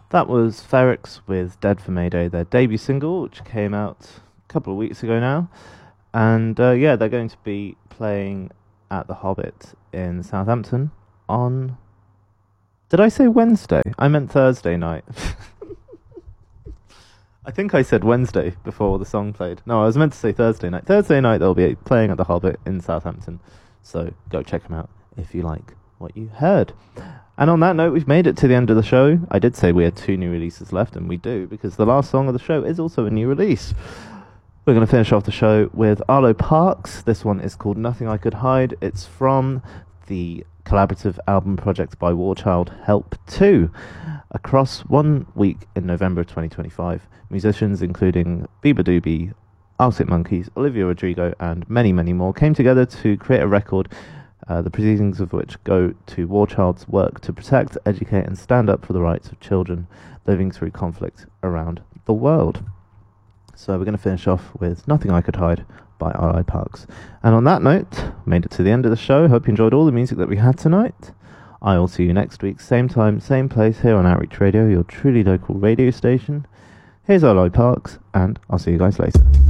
That was Ferrex with Dead for Mayday, their debut single, which came out a couple of weeks ago now. And yeah, they're going to be playing at the Hobbit in Southampton on... Did I say Wednesday? I meant Thursday night. I think I said Wednesday before the song played. No, I was meant to say Thursday night. Thursday night they'll be playing at the Hobbit in Southampton. So go check them out if you like what you heard. And on that note, we've made it to the end of the show. I did say we had 2 new releases left, and we do, because the last song of the show is also a new release. We're going to finish off the show with Arlo Parks. This one is called Nothing I Could Hide. It's from the collaborative album project by Warchild, Help 2. Across 1 week in November of 2025, musicians including Biba Doobie, Arctic Monkeys, Olivia Rodrigo, and many, many more came together to create a record, the proceedings of which go to Warchild's work to protect, educate, and stand up for the rights of children living through conflict around the world. So we're going to finish off with Nothing I Could Hide by R.I. Parks. And on that note, made it to the end of the show. Hope you enjoyed all the music that we had tonight. I will see you next week, same time, same place, here on Outreach Radio, your truly local radio station. Here's R.I. Parks, and I'll see you guys later.